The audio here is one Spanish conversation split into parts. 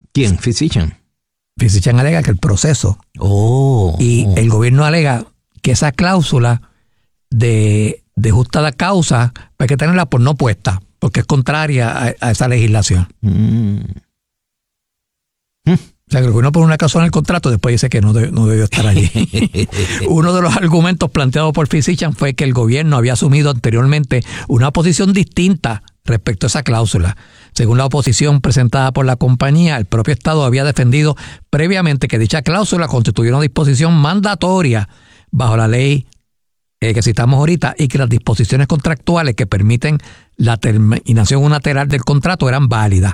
¿Quién? Physician. Physician alega que el proceso. Y el gobierno alega que esa cláusula de justa la causa hay que tenerla por no puesta, porque es contraria a esa legislación. O sea, que el gobierno pone una cláusula en el contrato, después dice que no debió estar allí. Uno de los argumentos planteados por Physician fue que el gobierno había asumido anteriormente una posición distinta respecto a esa cláusula. Según la oposición presentada por la compañía, el propio Estado había defendido previamente que dicha cláusula constituía una disposición mandatoria bajo la ley que citamos ahorita, y que las disposiciones contractuales que permiten la terminación unilateral del contrato eran válidas.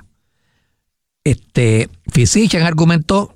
Physician argumentó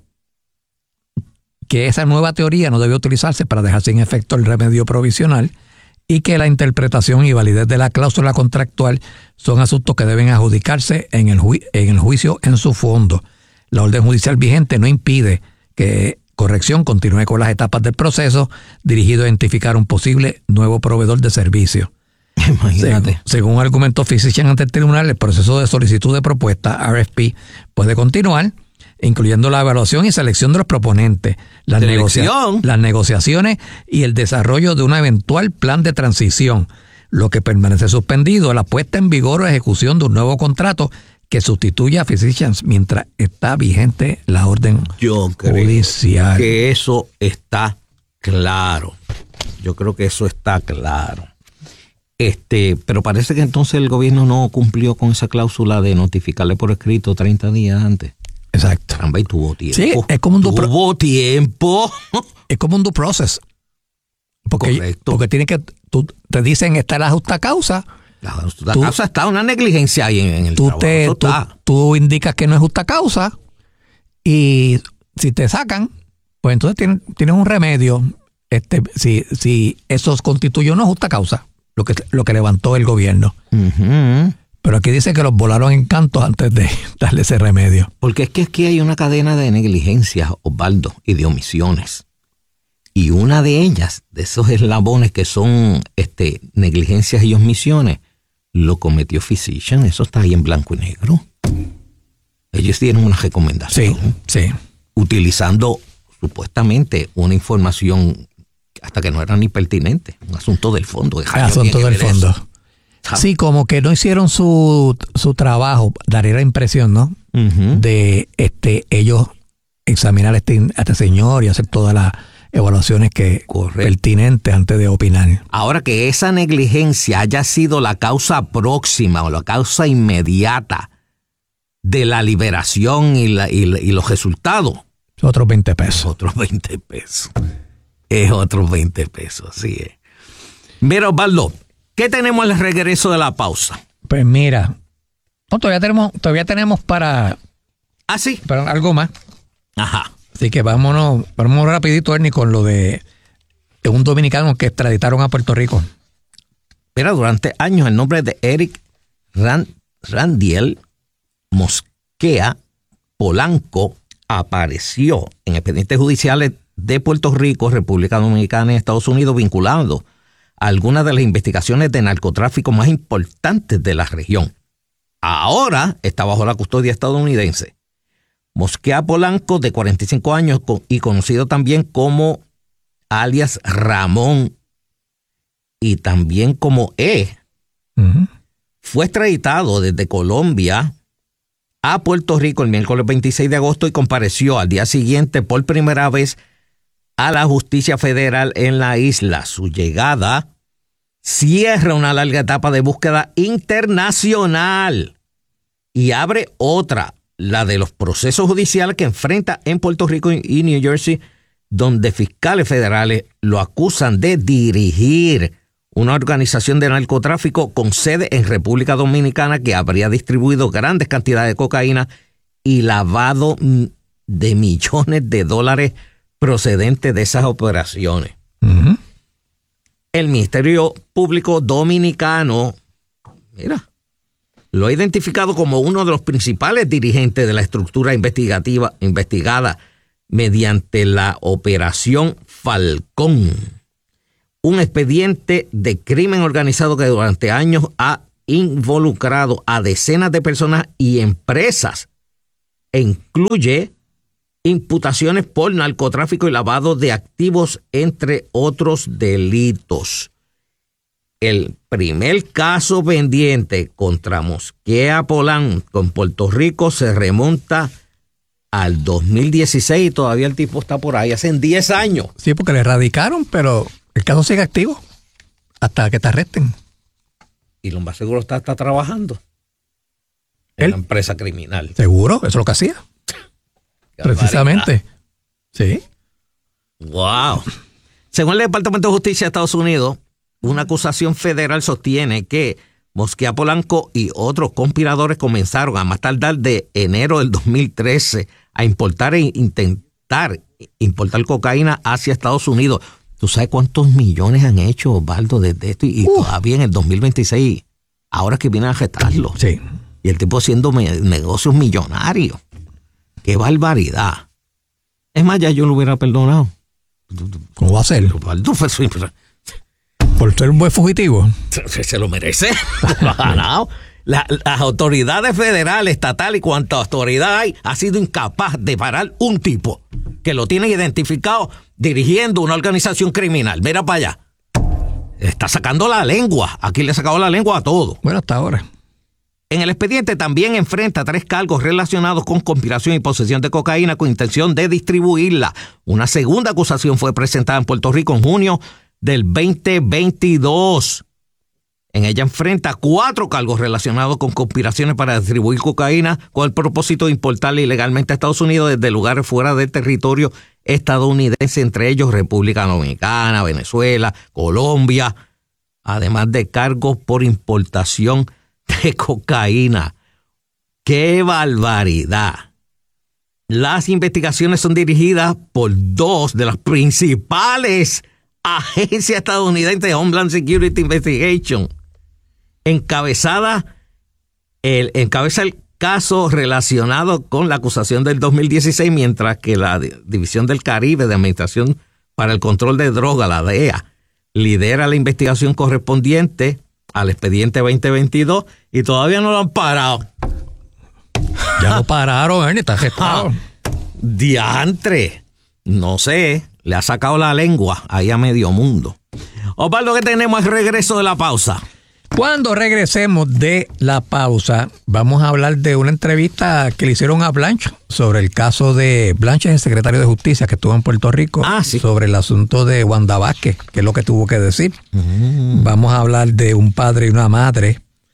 que esa nueva teoría no debe utilizarse para dejar sin efecto el remedio provisional y que la interpretación y validez de la cláusula contractual son asuntos que deben adjudicarse en el juicio en su fondo. La orden judicial vigente no impide que corrección continúe con las etapas del proceso dirigido a identificar un posible nuevo proveedor de servicio. Imagínate. Según argumentó Physician ante el tribunal, el proceso de solicitud de propuesta, RFP, puede continuar, incluyendo la evaluación y selección de los proponentes, las negociaciones y el desarrollo de un eventual plan de transición. Lo que permanece suspendido es la puesta en vigor o ejecución de un nuevo contrato que sustituya a Physician mientras está vigente la orden judicial. Que eso está claro. Yo creo que eso está claro. Pero parece que entonces el gobierno no cumplió con esa cláusula de notificarle por escrito 30 días antes. Exacto. Y tuvo tiempo. Sí, es como un tiempo. Es como un due process. Correcto. Porque te dicen, está la justa causa. La justa causa está, una negligencia ahí en el trabajo. Tú indicas que no es justa causa y si te sacan, pues entonces tienes un remedio. Si eso constituye una justa causa, lo que levantó el gobierno. Uh-huh. Pero aquí dice que los volaron en cantos antes de darle ese remedio. Porque es que aquí hay una cadena de negligencias, Osvaldo, y de omisiones. Y una de ellas, de esos eslabones que son negligencias y omisiones, lo cometió Physician. Eso está ahí en blanco y negro. Ellos dieron una recomendación. Sí. Utilizando supuestamente una información hasta que no era ni pertinente. Un asunto del fondo. Asunto del fondo. Sí, como que no hicieron su trabajo, daría la impresión, ¿no? Uh-huh. De ellos examinar a este señor y hacer todas las evaluaciones pertinentes antes de opinar. Ahora, que esa negligencia haya sido la causa próxima o la causa inmediata de la liberación y los resultados. Otros 20 pesos. Otros 20 pesos. Es otros 20 pesos, así es. Mira, Osvaldo, ¿qué tenemos al regreso de la pausa? Pues mira, todavía tenemos para... ¿Ah, sí? Para algo más. Ajá. Así que vamos rapidito, Ernie, con lo de un dominicano que extraditaron a Puerto Rico. Mira, durante años el nombre de Eric Randiel Mosquea Polanco apareció en expedientes judiciales de Puerto Rico, República Dominicana y Estados Unidos, vinculando a algunas de las investigaciones de narcotráfico más importantes de la región. Ahora está bajo la custodia estadounidense. Mosquea Polanco, de 45 años y conocido también como alias Ramón y también como uh-huh, fue extraditado desde Colombia a Puerto Rico el miércoles 26 de agosto y compareció al día siguiente por primera vez a la justicia federal en la isla. Su llegada cierra una larga etapa de búsqueda internacional y abre otra, la de los procesos judiciales que enfrenta en Puerto Rico y New Jersey, donde fiscales federales lo acusan de dirigir una organización de narcotráfico con sede en República Dominicana que habría distribuido grandes cantidades de cocaína y lavado de millones de dólares procedentes de esas operaciones. uh-huh. El Ministerio Público Dominicano, lo ha identificado como uno de los principales dirigentes de la estructura investigada mediante la Operación Falcón, un expediente de crimen organizado que durante años ha involucrado a decenas de personas y empresas e incluye imputaciones por narcotráfico y lavado de activos, entre otros delitos. El primer caso pendiente contra Mosquea Polanco en Puerto Rico se remonta al 2016 y todavía el tipo está por ahí, hace 10 años. Sí, porque le erradicaron, pero el caso sigue activo hasta que te arresten. Y lo más seguro está trabajando en una empresa criminal. Seguro, eso es lo que hacía. Precisamente. Sí. Wow. Según el Departamento de Justicia de Estados Unidos, una acusación federal sostiene que Mosquea Polanco y otros conspiradores comenzaron a más tardar de enero del 2013 a importar e intentar importar cocaína hacia Estados Unidos. ¿Tú sabes cuántos millones han hecho, Osvaldo, desde esto? Y todavía en el 2026, ahora que vienen a gestarlo. Sí. Y el tipo haciendo negocios millonarios. ¡Qué barbaridad! Es más, ya yo lo hubiera perdonado. ¿Cómo va a ser? Osvaldo, por ser un buen fugitivo. Se lo merece. Lo ha ganado. Las autoridades federales, estatal y cuanta autoridad hay, ha sido incapaz de parar un tipo que lo tiene identificado dirigiendo una organización criminal. Mira para allá. Está sacando la lengua. Aquí le ha sacado la lengua a todo. Bueno, hasta ahora. En el expediente también enfrenta 3 cargos relacionados con conspiración y posesión de cocaína con intención de distribuirla. Una segunda acusación fue presentada en Puerto Rico en junio del 2022. En ella enfrenta 4 cargos relacionados con conspiraciones para distribuir cocaína con el propósito de importarla ilegalmente a Estados Unidos desde lugares fuera del territorio estadounidense, entre ellos República Dominicana, Venezuela, Colombia, además de cargos por importación de cocaína. ¡Qué barbaridad! Las investigaciones son dirigidas por 2 de las principales agencias estadounidenses de Homeland Security Investigation. Encabeza el caso relacionado con la acusación del 2016, mientras que la División del Caribe de Administración para el Control de Drogas, la DEA, lidera la investigación correspondiente al expediente 2022 y todavía no lo han parado. Ya lo pararon, Ernie, está gestado. Diantre, no sé, le ha sacado la lengua ahí a medio mundo. Osvaldo, ¿qué tenemos al regreso de la pausa? Cuando regresemos de la pausa, vamos a hablar de una entrevista que le hicieron a Blanche sobre el caso de Blanche, el secretario de Justicia que estuvo en Puerto Rico, sí, sobre el asunto de Wanda Vázquez, que es lo que tuvo que decir. Vamos a hablar de un padre y una madre,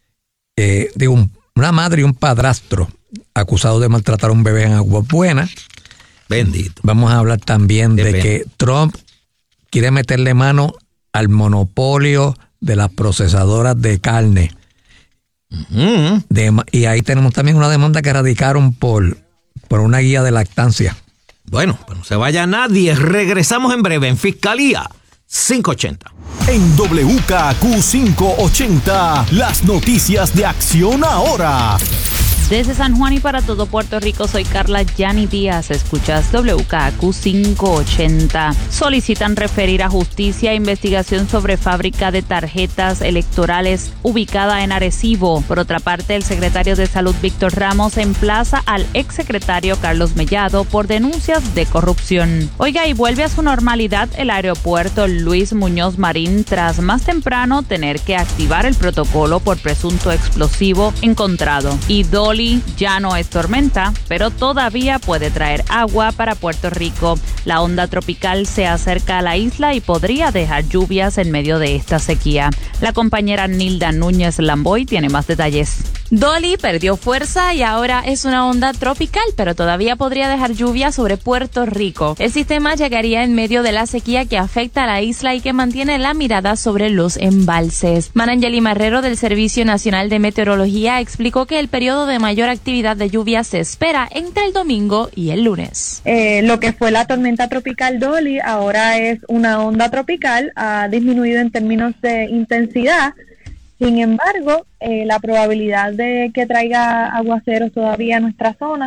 una madre y un padrastro acusados de maltratar a un bebé en Aguas Buenas. Bendito. Vamos a hablar también de que Trump quiere meterle mano al monopolio de las procesadoras de carne. Y ahí tenemos también una demanda que radicaron por una guía de lactancia. Bueno, pues no se vaya nadie. Regresamos en breve en Fiscalía 580. En WKQ 580, las noticias de Acción Ahora. Desde San Juan y para todo Puerto Rico, soy Carla Yani Díaz. Escuchas WKQ 580. Solicitan referir a justicia investigación sobre fábrica de tarjetas electorales ubicada en Arecibo. Por otra parte, el secretario de Salud, Víctor Ramos, emplaza al exsecretario Carlos Mellado por denuncias de corrupción. Oiga, y vuelve a su normalidad el aeropuerto Luis Muñoz Marín tras más temprano tener que activar el protocolo por presunto explosivo encontrado. Y Dolly ya no es tormenta, pero todavía puede traer agua para Puerto Rico. La onda tropical se acerca a la isla y podría dejar lluvias en medio de esta sequía. La compañera Nilda Núñez Lamboy tiene más detalles. Dolly perdió fuerza y ahora es una onda tropical, pero todavía podría dejar lluvia sobre Puerto Rico. El sistema llegaría en medio de la sequía que afecta a la isla y que mantiene la mirada sobre los embalses. Manangeli Marrero del Servicio Nacional de Meteorología explicó que el periodo de mayor actividad de lluvia se espera entre el domingo y el lunes. Lo que fue la tormenta tropical Dolly ahora es una onda tropical, ha disminuido en términos de intensidad. Sin embargo, la probabilidad de que traiga aguaceros todavía a nuestra zona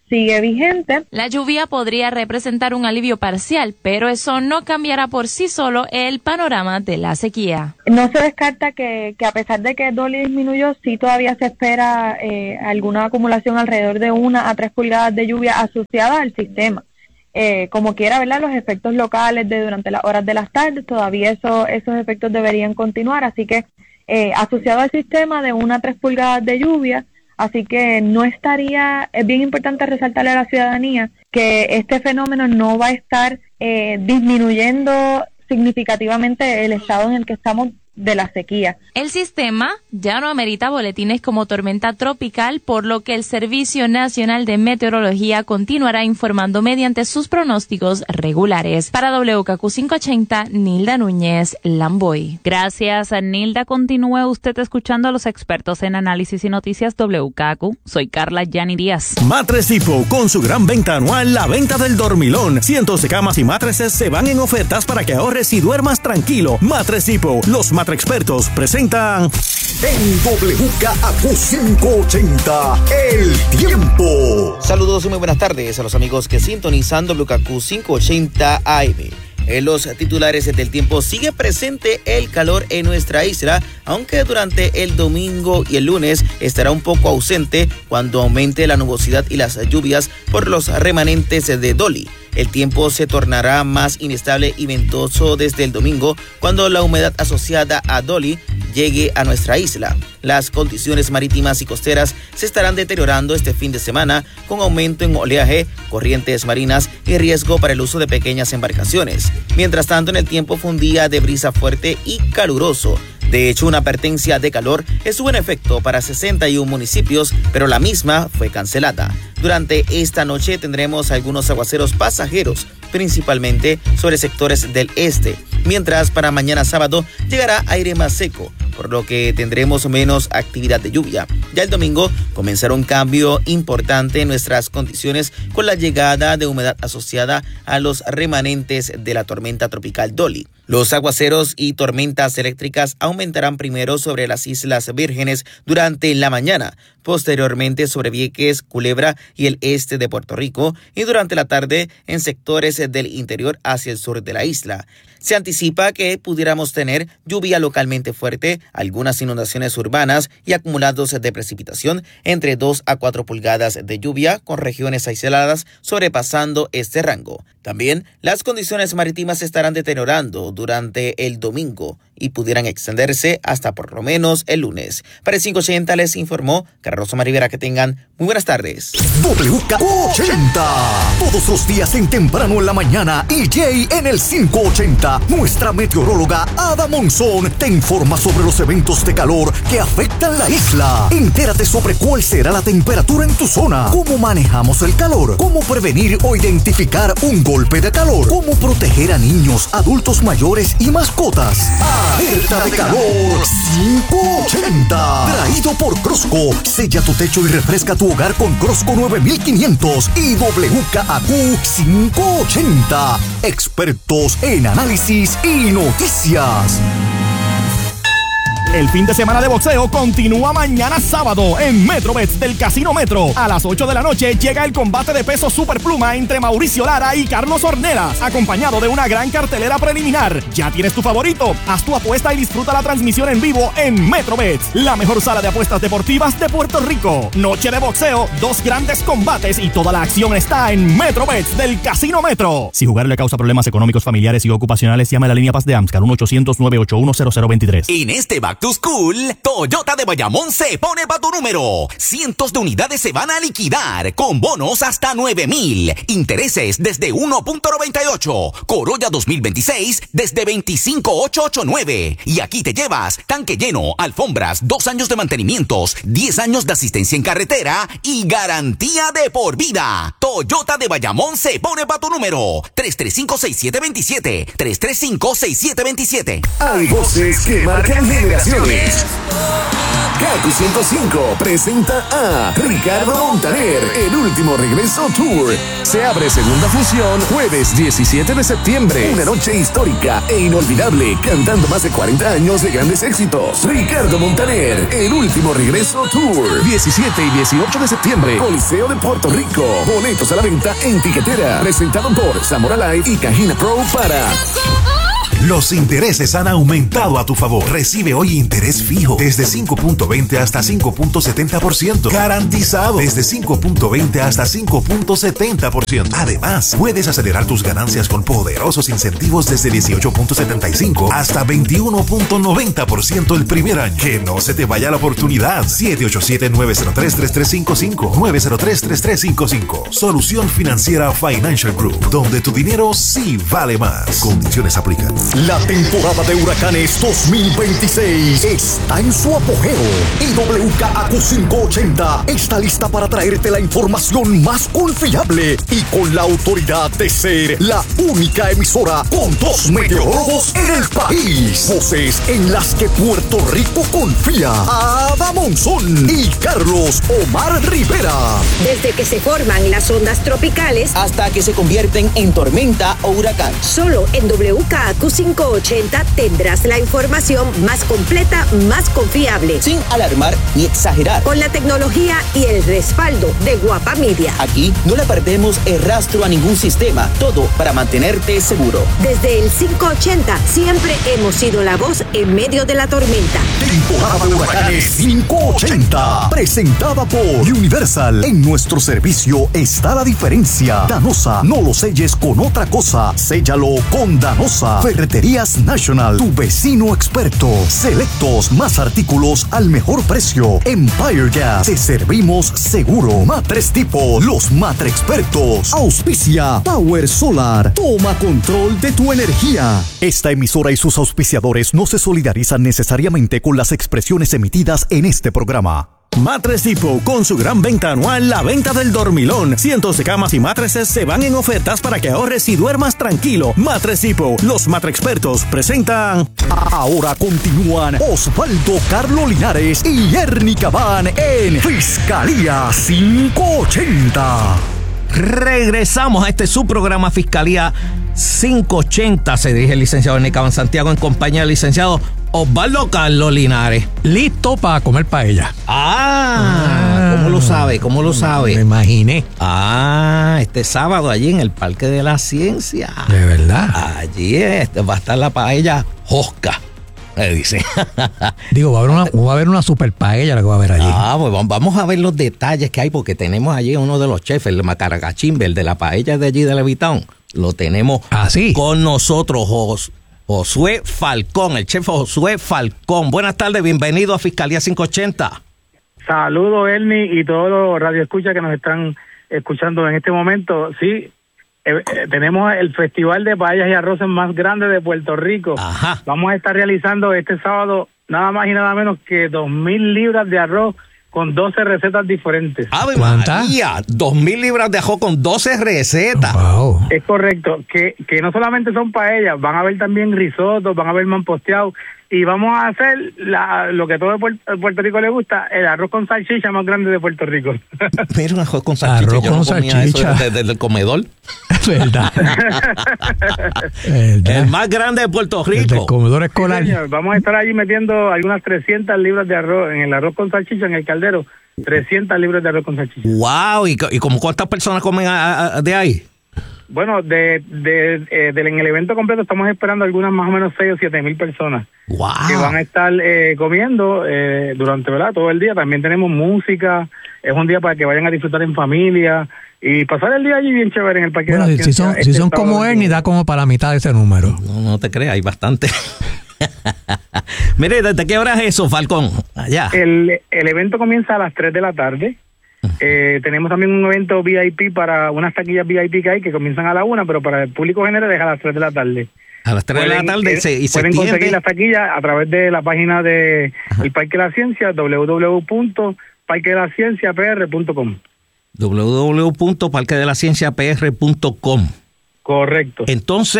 sigue vigente. La lluvia podría representar un alivio parcial, pero eso no cambiará por sí solo el panorama de la sequía. No se descarta que a pesar de que Dolly disminuyó, sí todavía se espera alguna acumulación alrededor de 1 a 3 pulgadas de lluvia asociada al sistema. Como quiera, ¿verdad? Los efectos locales de durante las horas de las tardes, todavía esos efectos deberían continuar, así que asociado al sistema de 1 a 3 pulgadas de lluvia, así que no estaría, es bien importante resaltarle a la ciudadanía que este fenómeno no va a estar disminuyendo significativamente el estado en el que estamos de la sequía. El sistema ya no amerita boletines como tormenta tropical, por lo que el Servicio Nacional de Meteorología continuará informando mediante sus pronósticos regulares. Para WKQ 580, Nilda Núñez, Lamboy. Gracias, Nilda. Continúe usted escuchando a los expertos en análisis y noticias WKQ. Soy Carla Yanni Díaz. Matres Depot, con su gran venta anual, la venta del dormilón. Cientos de camas y matrices se van en ofertas para que ahorres y duermas tranquilo. Matres Depot, los expertos presentan en WKQ 580 El Tiempo. Saludos y muy buenas tardes a los amigos que sintonizan WKQ 580 AM. En los titulares del tiempo, sigue presente el calor en nuestra isla, aunque durante el domingo y el lunes estará un poco ausente cuando aumente la nubosidad y las lluvias por los remanentes de Dolly. El tiempo se tornará más inestable y ventoso desde el domingo cuando la humedad asociada a Dolly llegue a nuestra isla. Las condiciones marítimas y costeras se estarán deteriorando este fin de semana con aumento en oleaje, corrientes marinas y riesgo para el uso de pequeñas embarcaciones. Mientras tanto, en el tiempo fue un día de brisa fuerte y caluroso. De hecho, una advertencia de calor estuvo en efecto para 61 municipios, pero la misma fue cancelada. Durante esta noche tendremos algunos aguaceros pasajeros, principalmente sobre sectores del este, mientras para mañana sábado llegará aire más seco, por lo que tendremos menos actividad de lluvia. Ya el domingo comenzará un cambio importante en nuestras condiciones con la llegada de humedad asociada a los remanentes de la tormenta tropical Dolly. Los aguaceros y tormentas eléctricas aumentarán primero sobre las Islas Vírgenes durante la mañana, posteriormente sobre Vieques, Culebra y el este de Puerto Rico, y durante la tarde en sectores del interior hacia el sur de la isla. Se anticipa que pudiéramos tener lluvia localmente fuerte, algunas inundaciones urbanas y acumulados de precipitación entre 2 a 4 pulgadas de lluvia, con regiones aisladas sobrepasando este rango. También las condiciones marítimas se estarán deteriorando durante el domingo y pudieran extenderse hasta por lo menos el lunes. Para el 580 les informó Carlos Omar Rivera. Que tengan muy buenas tardes. WKQ 80, todos los días en temprano en la mañana, y Jay en el 580. Nuestra meteoróloga Ada Monzón te informa sobre los eventos de calor que afectan la isla. Entérate sobre cuál será la temperatura en tu zona, cómo manejamos el calor, cómo prevenir o identificar un golpe de calor, cómo proteger a niños, adultos mayores y mascotas. Alerta de calor 580, traído por Crosco. Sella tu techo y refresca tu hogar con Crosco 9500 y WKQ 580. Expertos en análisis y noticias. El fin de semana de boxeo continúa mañana sábado en Metrobets del Casino Metro. A las 8 de la noche llega el combate de peso superpluma entre Mauricio Lara y Carlos Ornelas, acompañado de una gran cartelera preliminar. ¿Ya tienes tu favorito? Haz tu apuesta y disfruta la transmisión en vivo en Metrobets, la mejor sala de apuestas deportivas de Puerto Rico. Noche de boxeo, 2 grandes combates y toda la acción está en Metrobets del Casino Metro. Si jugar le causa problemas económicos, familiares y ocupacionales, llama a la línea Paz de AMSCAR 1-800-981-0023. En este Back to School, Toyota de Bayamón se pone pa' tu número. Cientos de unidades se van a liquidar con bonos hasta 9,000. Intereses desde 1.98. Corolla 2026 desde 25,889. Y aquí te llevas tanque lleno, alfombras, 2 años de mantenimientos, 10 años de asistencia en carretera y garantía de por vida. Toyota de Bayamón se pone pa' tu número. 335-6727. 335-6727. Hay voces que marcan generaciones. Kaku 105 presenta a Ricardo Montaner, El Último Regreso Tour. Se abre segunda función jueves 17 de septiembre. Una noche histórica e inolvidable, cantando más de 40 años de grandes éxitos. Ricardo Montaner, El Último Regreso Tour. 17 y 18 de septiembre, Coliseo de Puerto Rico. Boletos a la venta en Tiquetera. Presentado por Zamora Live y Cajina Pro para... Los intereses han aumentado a tu favor. Recibe hoy interés fijo desde 5.20 hasta 5.70%. Garantizado desde 5.20 hasta 5.70%. Además, puedes acelerar tus ganancias con poderosos incentivos desde 18.75 hasta 21.90% el primer año. Que no se te vaya la oportunidad. 787-903-3355. 903-3355. Solución Financiera Financial Group, donde tu dinero sí vale más. Condiciones aplican. La temporada de huracanes 2026 está en su apogeo y WKAQ 580 está lista para traerte la información más confiable y con la autoridad de ser la única emisora con 2 meteorólogos en el país. Voces en las que Puerto Rico confía. Ada Monzón y Carlos Omar Rivera. Desde que se forman las ondas tropicales hasta que se convierten en tormenta o huracán. Solo en WKAQ 580 tendrás la información más completa, más confiable. Sin alarmar ni exagerar. Con la tecnología y el respaldo de Guapa Media. Aquí no le perdemos el rastro a ningún sistema. Todo para mantenerte seguro. Desde el 580 siempre hemos sido la voz en medio de la tormenta. Temporada de huracanes 580. Presentada por Universal. En nuestro servicio está la diferencia. Danosa, no lo selles con otra cosa. Séllalo con Danosa. Ferreterías National, tu vecino experto. Selectos, más artículos al mejor precio. Empire Gas, te servimos seguro. Matres Tipo, los Matre Expertos. Auspicia Power Solar. Toma control de tu energía. Esta emisora y sus auspiciadores no se solidarizan necesariamente con las expresiones emitidas en este programa. Matres Depot, con su gran venta anual, la venta del dormilón. Cientos de camas y matrices se van en ofertas para que ahorres y duermas tranquilo. Matres Depot, los Matre Expertos presentan... Ahora continúan Osvaldo Carlo Linares y Ernie Cabán en Fiscalía 580. Regresamos a este su programa Fiscalía 580. Se dirige el licenciado Ernie Cabán Santiago en compañía del licenciado Osvaldo Carlos Linares. Listo para comer paella. ¿Cómo lo sabe? ¿Cómo lo sabe? Me imaginé. Este sábado allí en el Parque de la Ciencia. ¿De verdad? Allí va a estar la paella Josca, me dice. Digo, va a haber una super paella la que va a haber allí. Pues vamos a ver los detalles que hay, porque tenemos allí uno de los chefs, el Macaragachimbe, el de la paella de allí de Levitown. Lo tenemos con nosotros, Josué Falcón, el chef Josué Falcón. Buenas tardes, bienvenido a Fiscalía 580. Saludos, Ernie, y todos los radioescuchas que nos están escuchando en este momento. Sí, tenemos el Festival de Paellas y Arroces más grande de Puerto Rico. Ajá. Vamos a estar realizando este sábado nada más y nada menos que 2,000 libras de arroz con 12 recetas diferentes. ¡Ave María! 2,000 libras de arroz con 12 recetas. Wow. Es correcto, que no solamente son paellas, van a haber también risotos, van a haber mamposteados, y vamos a hacer lo que todo Puerto Rico le gusta, el arroz con salchicha más grande de Puerto Rico. Mira, un arroz con salchicha. Arroz con salchicha. Eso desde el comedor. ¿Verdad? El más grande de Puerto Rico. El comedor escolar. Sí, vamos a estar allí metiendo algunas 300 libras de arroz en el arroz con salchicha en el caldero. 300 libras de arroz con salchicha. ¡Wow! ¿Y como cuántas personas comen de ahí? Bueno, en el evento completo estamos esperando algunas más o menos 6 o 7 mil personas. ¡Wow! Que van a estar comiendo durante, ¿verdad?, todo el día. También tenemos música. Es un día para que vayan a disfrutar en familia y pasar el día allí bien chévere en el Parque de la Ciencia. Si son como Ernie, da como para la mitad de ese número. No te creas, hay bastante. Mire, ¿desde qué hora es eso, Falcón? Allá. El evento comienza a las 3 de la tarde. Tenemos también un evento VIP para unas taquillas VIP que hay que comienzan a la 1, pero para el público general es a las 3 de la tarde. A las 3 de la tarde pueden conseguir las taquillas a través de la página de el Parque de la Ciencia, www.parquedelacienciapr.com. www.parquedelacienciapr.com. Correcto. Entonces,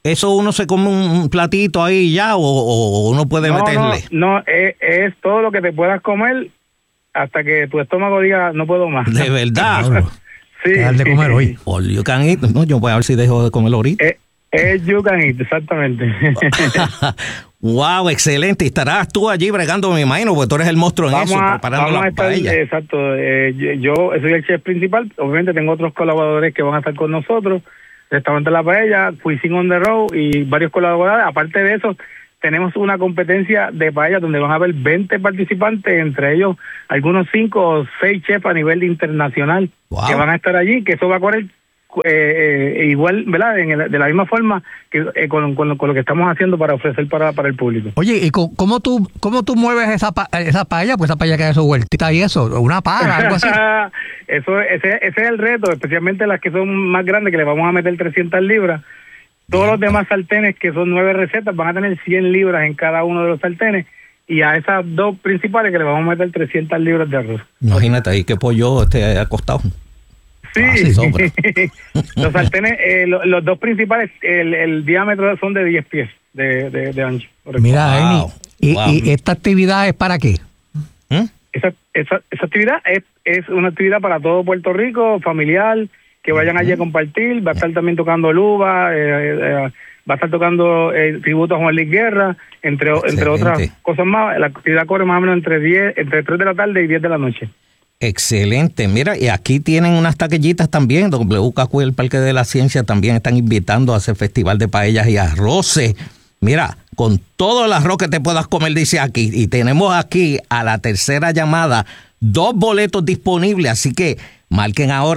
¿Eso uno se come un platito ahí ya o uno puede meterle? No, es todo lo que te puedas comer hasta que tu estómago diga no puedo más. ¿De verdad? Sí. Dejar de comer hoy. All you can eat. No, yo voy a ver si dejo de comer ahorita. Es you can eat, exactamente. Wow, excelente. Y estarás tú allí bregando, me imagino, porque tú eres el monstruo en eso, preparando vamos a las estar, paellas. exacto. Yo soy el chef principal. Obviamente tengo otros colaboradores que van a estar con nosotros. Restaurante La Paella, Cuisine on the Road y varios colaboradores. Aparte de eso, tenemos una competencia de paella donde van a haber 20 participantes, entre ellos algunos 5 o 6 chefs a nivel internacional que van a estar allí, que eso va a correr igual, ¿verdad? De la misma forma que con lo que estamos haciendo para ofrecer para el público. Oye, ¿y cómo tú mueves esa paella? Pues esa paella que hay su vueltita y eso, una para, algo así. Ese es el reto, especialmente las que son más grandes, que le vamos a meter 300 libras. Todos los demás sartenes, que son 9 recetas, van a tener 100 libras en cada uno de los sartenes, y a esas 2 principales que le vamos a meter 300 libras de arroz. Imagínate ahí que pollo acostado. Sí, los sartenes, los 2 principales, el diámetro son de 10 pies de ancho. Mira, Eni, ¿y esta actividad es para qué? Esa actividad es una actividad para todo Puerto Rico, familiar, que vayan allí a compartir. Va a estar también tocando Luba, va a estar tocando tributo a Juan Luis Guerra, entre otras cosas más. La actividad corre más o menos entre 3 de la tarde y 10 de la noche. Excelente. Mira, y aquí tienen unas taquillitas también. WKQ y el Parque de la Ciencia también están invitando a hacer festival de paellas y arroces. Mira, con todo el arroz que te puedas comer, dice aquí. Y tenemos aquí a la tercera llamada 2 boletos disponibles. Así que marquen ahora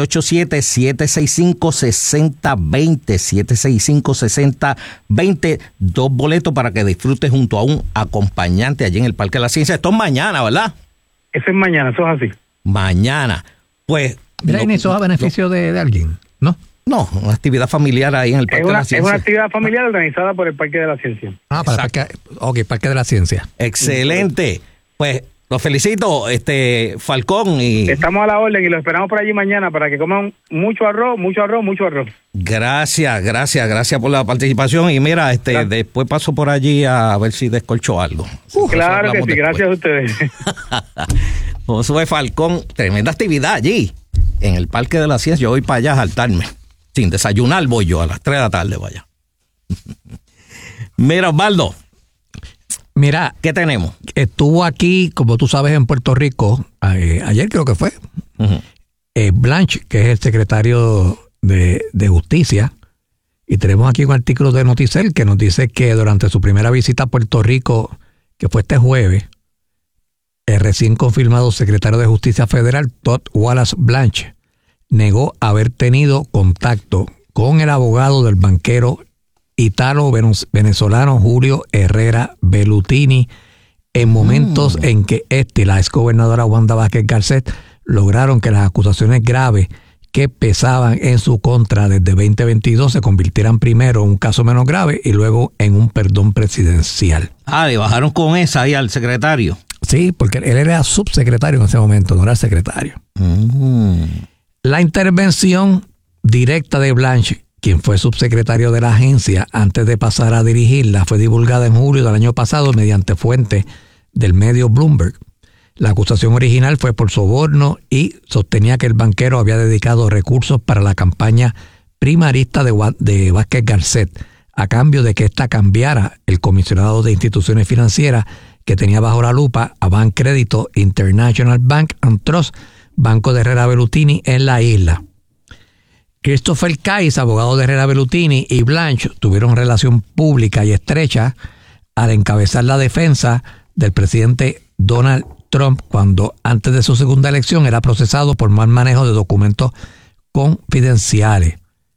787-765-6020. 765-6020. 2 boletos para que disfrutes junto a un acompañante allí en el Parque de la Ciencia. Esto es mañana, ¿verdad? Eso es mañana, eso es así. Mañana. Pues. Mira, ¿y eso a beneficio de alguien? ¿No? No, una actividad familiar ahí en el Parque de la Ciencia. Es una actividad familiar organizada por el Parque de la Ciencia. Para el Parque de la Ciencia. Excelente. Pues los felicito, Falcón. Estamos a la orden y los esperamos por allí mañana para que coman mucho arroz. Gracias por la participación. Y mira, después paso por allí a ver si descolcho algo. Claro que sí, gracias a ustedes. Josué Falcón, tremenda actividad allí en el Parque de la Ciencia. Yo voy para allá a saltarme. Sin desayunar voy yo a las 3 de la tarde, vaya. Mira, Osvaldo. Mira, ¿qué tenemos? Estuvo aquí, como tú sabes, en Puerto Rico, ayer creo que fue, Blanche, que es el secretario de Justicia, y tenemos aquí un artículo de Noticel que nos dice que durante su primera visita a Puerto Rico, que fue este jueves, el recién confirmado secretario de Justicia Federal, Todd Wallace Blanche, negó haber tenido contacto con el abogado del banquero italo-venezolano Julio Herrera Bellutini en momentos en que y la exgobernadora Wanda Vázquez Garcet lograron que las acusaciones graves que pesaban en su contra desde 2022 se convirtieran primero en un caso menos grave y luego en un perdón presidencial. Le bajaron con esa ahí al secretario. Sí, porque él era subsecretario en ese momento, no era secretario. La intervención directa de Blanche, quien fue subsecretario de la agencia antes de pasar a dirigirla, fue divulgada en julio del año pasado mediante fuentes del medio Bloomberg. La acusación original fue por soborno y sostenía que el banquero había dedicado recursos para la campaña primarista de Vázquez Garcet, a cambio de que ésta cambiara el comisionado de instituciones financieras que tenía bajo la lupa a Bancrédito International Bank and Trust, Banco de Herrera Bellutini, en la isla. Christopher Kais, abogado de Herrera Bellutini, y Blanche tuvieron relación pública y estrecha al encabezar la defensa del presidente Donald Trump cuando antes de su segunda elección era procesado por mal manejo de documentos confidenciales.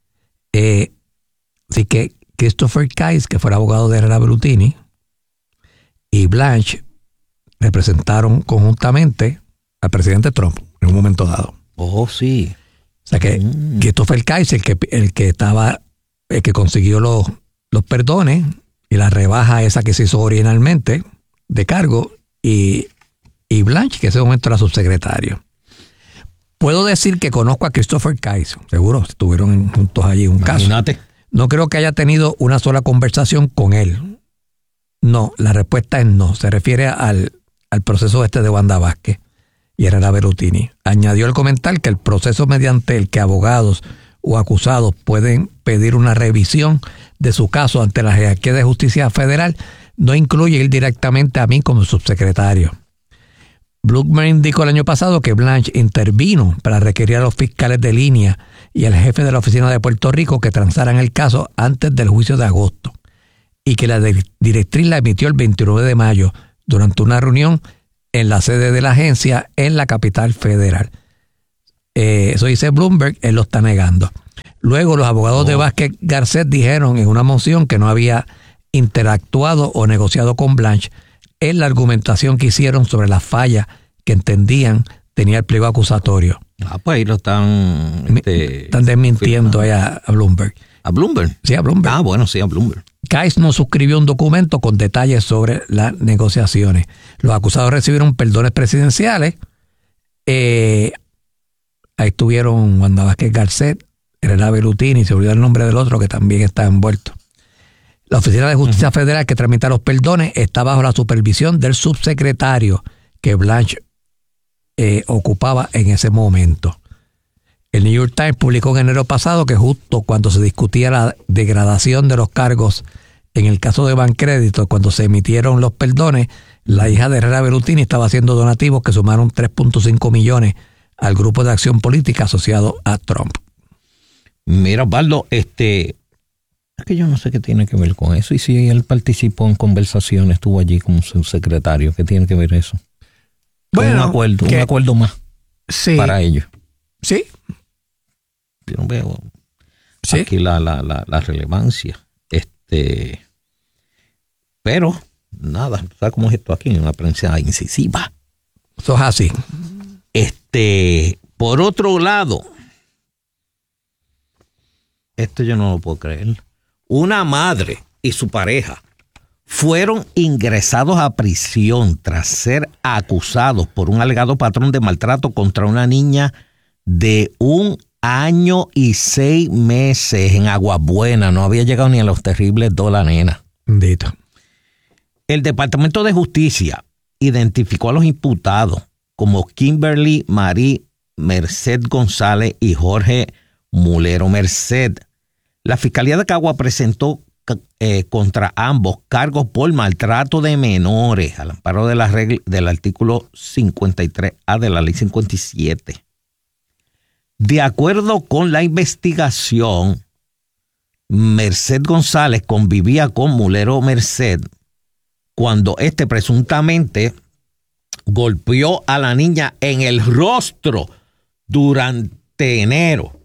Así que Christopher Kais, que fuera abogado de Herrera Bellutini, y Blanche representaron conjuntamente al presidente Trump en un momento dado. Oh, sí. O sea que Christopher Kais, el que consiguió los perdones y la rebaja esa que se hizo originalmente de cargo, y Blanche, que en ese momento era subsecretario. Puedo decir que conozco a Christopher Kais, seguro estuvieron juntos allí un caso. No creo que haya tenido una sola conversación con él. No, la respuesta es no. Se refiere al proceso de Wanda Vázquez y Herrera Berutini. Añadió el comentar que el proceso mediante el que abogados o acusados pueden pedir una revisión de su caso ante la jerarquía de justicia federal no incluye ir directamente a mí como subsecretario. Bloomberg indicó el año pasado que Blanche intervino para requerir a los fiscales de línea y al jefe de la oficina de Puerto Rico que transaran el caso antes del juicio de agosto y que la directriz la emitió el 29 de mayo durante una reunión en la sede de la agencia en la capital federal. Eso dice Bloomberg, él lo está negando. Luego los abogados de Vázquez Garcet dijeron en una moción que no había interactuado o negociado con Blanche en la argumentación que hicieron sobre las fallas que entendían tenía el pliego acusatorio. Pues ahí lo están desmintiendo a Bloomberg. ¿A Bloomberg? Sí, a Bloomberg. Bueno, sí, a Bloomberg. Case no suscribió un documento con detalles sobre las negociaciones. Los acusados recibieron perdones presidenciales. Ahí estuvieron Wanda Vázquez Garcet, Herrera Berutini, se olvidó el nombre del otro que también está envuelto. La Oficina de Justicia Federal que tramita los perdones está bajo la supervisión del subsecretario que Blanche ocupaba en ese momento. El New York Times publicó en enero pasado que justo cuando se discutía la degradación de los cargos en el caso de Bancrédito, cuando se emitieron los perdones, la hija de Herrera Berutini estaba haciendo donativos que sumaron 3.5 millones al grupo de acción política asociado a Trump. Mira, Osvaldo, es que yo no sé qué tiene que ver con eso. Y si él participó en conversaciones, estuvo allí como subsecretario, ¿qué tiene que ver eso? Bueno, un acuerdo más para ellos. Sí. Yo no veo aquí la relevancia. Pero, nada, ¿sabes cómo es esto aquí? Una prensa incisiva. Eso es así. Por otro lado, esto yo no lo puedo creer. Una madre y su pareja fueron ingresados a prisión tras ser acusados por un alegado patrón de maltrato contra una niña de 1 año y 6 meses en Aguabuena. No había llegado ni a los terribles 2 la nena. Bendito. El Departamento de Justicia identificó a los imputados como Kimberly Marie Merced González y Jorge Mulero Merced. La Fiscalía de Cagua presentó contra ambos cargos por maltrato de menores al amparo de la regla del artículo 53A de la ley 57. De acuerdo con la investigación, Merced González convivía con Mulero Merced cuando este presuntamente golpeó a la niña en el rostro durante enero.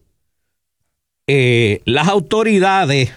Las autoridades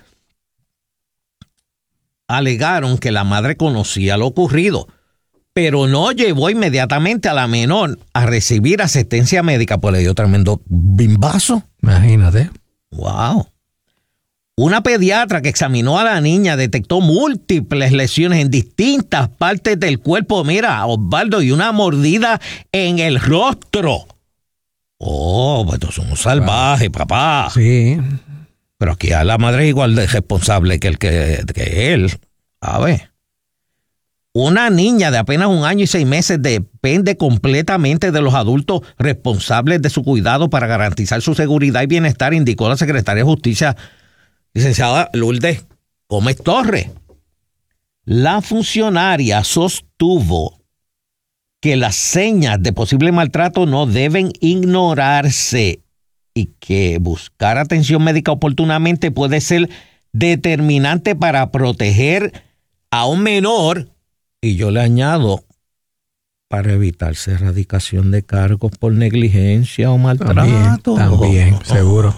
alegaron que la madre conocía lo ocurrido, pero no llevó inmediatamente a la menor a recibir asistencia médica, pues le dio tremendo bimbazo. Imagínate. Wow. Una pediatra que examinó a la niña detectó múltiples lesiones en distintas partes del cuerpo. Mira, Osvaldo, y una mordida en el rostro. Oh, pues estos son salvajes, papá. Sí. Pero aquí a la madre es igual de responsable que él. A ver. Una niña de apenas 1 año y 6 meses depende completamente de los adultos responsables de su cuidado para garantizar su seguridad y bienestar, indicó la secretaria de Justicia, licenciada Lourdes Gómez Torres. La funcionaria sostuvo que las señas de posible maltrato no deben ignorarse y que buscar atención médica oportunamente puede ser determinante para proteger a un menor, y yo le añado, para evitarse erradicación de cargos por negligencia o maltrato. También, seguro.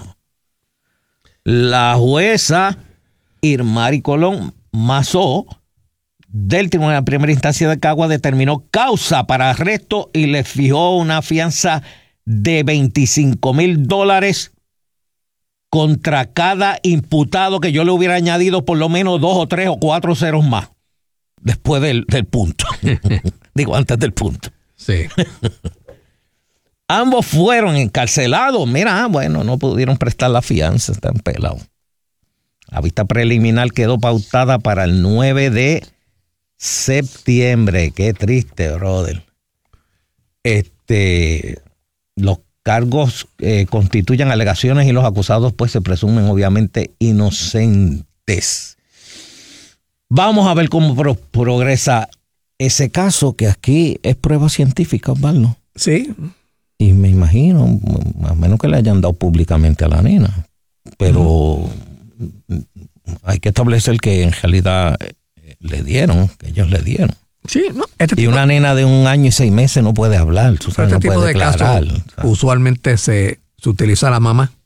La jueza Irmari Colón Mazó del Tribunal de Primera Instancia de Cagua determinó causa para arresto y le fijó una fianza de $25,000 contra cada imputado, que yo le hubiera añadido por lo menos 2 o 3 o 4 ceros más después del punto. Digo, antes del punto. Sí. Ambos fueron encarcelados. Mira, bueno, no pudieron prestar la fianza, están pelados. La vista preliminar quedó pautada para el 9 de septiembre. Qué triste, brother. Los cargos constituyen alegaciones y los acusados pues se presumen obviamente inocentes. Vamos a ver cómo progresa ese caso, que aquí es prueba científica, Osvaldo. Sí. Y me imagino, a menos que le hayan dado públicamente a la nena, pero hay que establecer que en realidad que ellos le dieron. Sí, no. Y una nena de 1 año y 6 meses no puede hablar. Este tipo de casos usualmente se utiliza a la mamá